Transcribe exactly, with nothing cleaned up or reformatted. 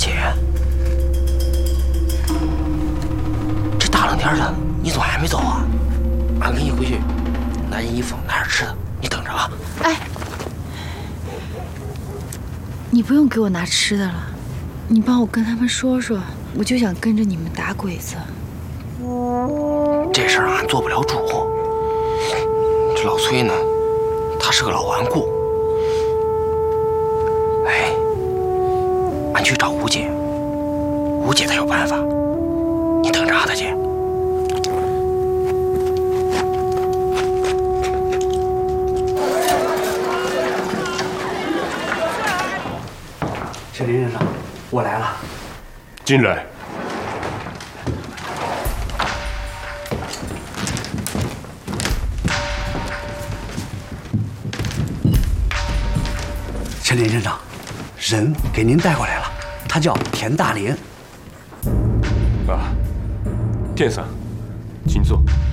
姐，这大冷天的，你怎么还没走啊？俺跟你回去拿件衣服，拿点吃的，你等着啊。 哎，你不用给我拿吃的了，你帮我跟他们说说，我就想跟着你们打鬼子。 这事儿俺做不了主。这老崔呢，他是个老顽固。哎，俺去找吴姐，吴姐她有办法，你等着啊，大姐。 小林先生，我来了。 进来。 陈林先生，人给您带过来了，他叫田大林。 啊，田さん，请坐。